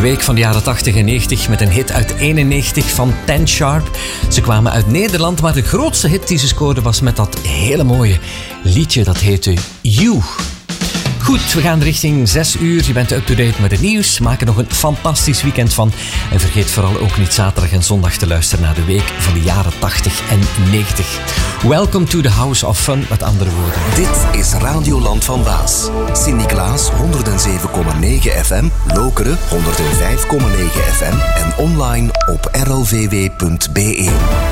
week van de jaren 80 en 90 met een hit uit 91 van Ten Sharp. Ze kwamen uit Nederland, maar de grootste hit die ze scoorden was met dat hele mooie liedje. Dat heette You. Goed, we gaan richting 6 uur. Je bent up-to-date met het nieuws. Maak er nog een fantastisch weekend van. En vergeet vooral ook niet zaterdag en zondag te luisteren naar de week van de jaren 80 en 90. Welcome to the House of Fun, met andere woorden. Dit is Radioland van Waas. Sint-Niklaas 107,9 FM, Lokeren 105,9 FM en online op rlvw.be.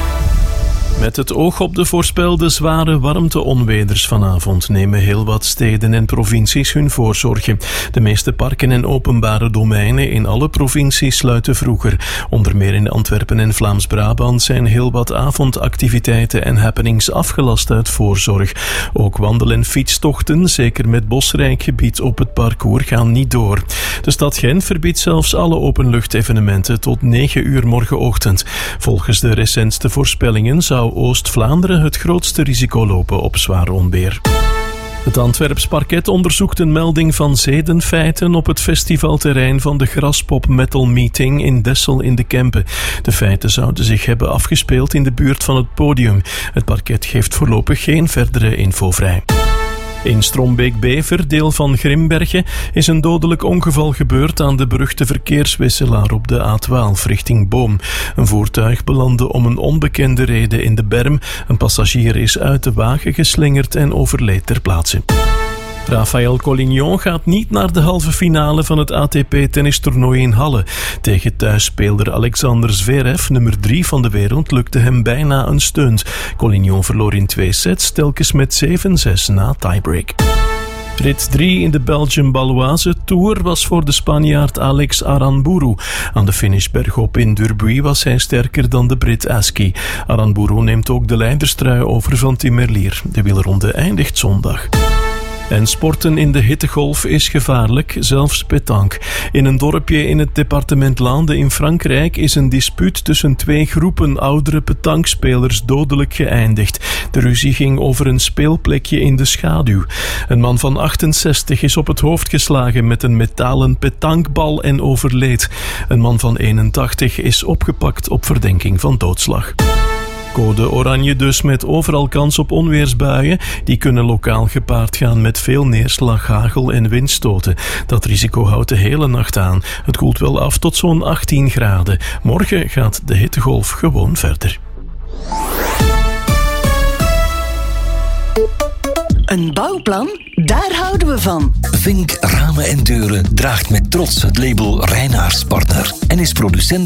Met het oog op de voorspelde zware warmte-onweders vanavond nemen heel wat steden en provincies hun voorzorgen. De meeste parken en openbare domeinen in alle provincies sluiten vroeger. Onder meer in Antwerpen en Vlaams-Brabant zijn heel wat avondactiviteiten en happenings afgelast uit voorzorg. Ook wandel- en fietstochten, zeker met bosrijk gebied op het parcours, gaan niet door. De stad Gent verbiedt zelfs alle openluchtevenementen tot 9 uur morgenochtend. Volgens de recentste voorspellingen zou Oost-Vlaanderen het grootste risico lopen op zwaar onweer. Het Antwerps parket onderzoekt een melding van zedenfeiten op het festivalterrein van de Graspop Metal Meeting in Dessel in de Kempen. De feiten zouden zich hebben afgespeeld in de buurt van het podium. Het parket geeft voorlopig geen verdere info vrij. In Strombeek-Bever, deel van Grimbergen, is een dodelijk ongeval gebeurd aan de beruchte verkeerswisselaar op de A12 richting Boom. Een voertuig belandde om een onbekende reden in de berm. Een passagier is uit de wagen geslingerd en overleed ter plaatse. Rafael Collignon gaat niet naar de halve finale van het ATP-tennistoernooi in Halle. Tegen thuisspeler Alexander Zverev, nummer 3 van de wereld, lukte hem bijna een stunt. Collignon verloor in 2 sets, telkens met 7-6 na tiebreak. Rit 3 in de Belgium-Baloise Tour was voor de Spanjaard Alex Aranburu. Aan de finish bergop in Durbuy was hij sterker dan de Brit Askey. Aranburu neemt ook de leiderstrui over van Tim Merlier. De wielronde eindigt zondag. En sporten in de hittegolf is gevaarlijk, zelfs pétanque. In een dorpje in het departement Lande in Frankrijk is een dispuut tussen 2 groepen oudere pétanquespelers dodelijk geëindigd. De ruzie ging over een speelplekje in de schaduw. Een man van 68 is op het hoofd geslagen met een metalen pétanquebal en overleed. Een man van 81 is opgepakt op verdenking van doodslag. Code oranje dus, met overal kans op onweersbuien. Die kunnen lokaal gepaard gaan met veel neerslag, hagel en windstoten. Dat risico houdt de hele nacht aan. Het koelt wel af tot zo'n 18 graden. Morgen gaat de hittegolf gewoon verder. Een bouwplan? Daar houden we van. Vink Ramen en Deuren draagt met trots het label Reinaars Partner en is producent